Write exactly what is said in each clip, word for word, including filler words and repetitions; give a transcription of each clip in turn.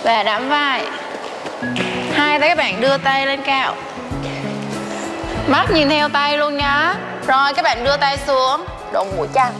Và đắm vai. Hai tay các bạn đưa tay lên cao. Mắt nhìn theo tay luôn nhá. Rồi các bạn đưa tay xuống. Độ mũi chặt.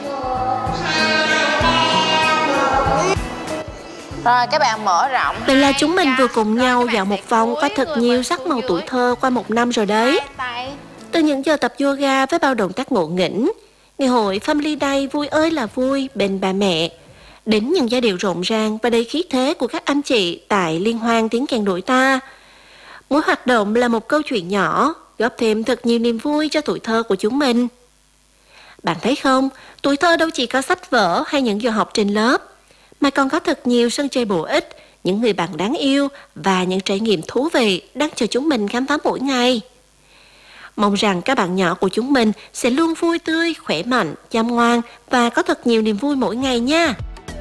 Rồi các bạn mở rộng. Vậy là chúng mình vừa cùng nhau dạo một vòng có thật nhiều sắc màu tuổi thơ qua một năm rồi đấy. Từ những giờ tập yoga với bao động tác ngộ nghĩnh, ngày hội Family Day vui ơi là vui bên ba mẹ, đến những giai điệu rộn ràng và đầy khí thế của các anh chị tại liên hoan tiếng kèn đội ta. Mỗi hoạt động là một câu chuyện nhỏ, góp thêm thật nhiều niềm vui cho tuổi thơ của chúng mình. Bạn thấy không, tuổi thơ đâu chỉ có sách vở hay những giờ học trên lớp, mà còn có thật nhiều sân chơi bổ ích, những người bạn đáng yêu và những trải nghiệm thú vị đang chờ chúng mình khám phá mỗi ngày. Mong rằng các bạn nhỏ của chúng mình sẽ luôn vui tươi, khỏe mạnh, chăm ngoan và có thật nhiều niềm vui mỗi ngày nha.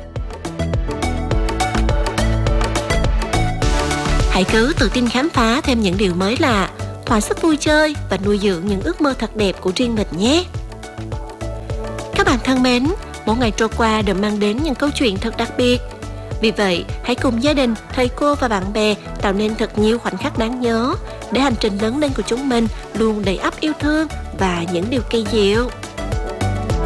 Hãy cứ tự tin khám phá thêm những điều mới lạ, thỏa sức vui chơi và nuôi dưỡng những ước mơ thật đẹp của riêng mình nhé. Các bạn thân mến, mỗi ngày trôi qua đều mang đến những câu chuyện thật đặc biệt. Vì vậy, hãy cùng gia đình, thầy cô và bạn bè tạo nên thật nhiều khoảnh khắc đáng nhớ để hành trình lớn lên của chúng mình luôn đầy ắp yêu thương và những điều kỳ diệu.